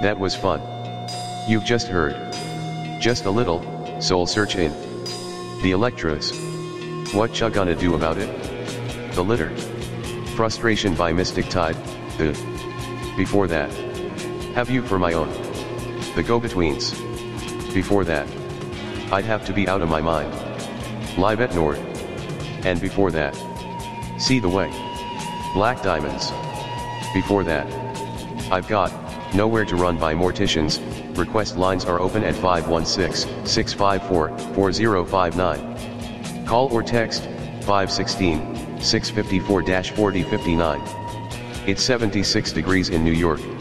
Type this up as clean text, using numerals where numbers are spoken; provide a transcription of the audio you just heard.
That was fun. You've just heard. Just a little, soul search in. The Electros. What cha gonna do about it? The litter. Frustration by Mystic Tide, the. Before that. Have you for my own. The Go-Betweens. Before that. I'd have to be out of my mind. Live at Nord. And before that. See the way. Black Diamonds. Before that. I've got, Nowhere to Run by Morticians. Request lines are open at 516-654-4059. Call or text, 516-654-4059. It's 76 degrees in New York.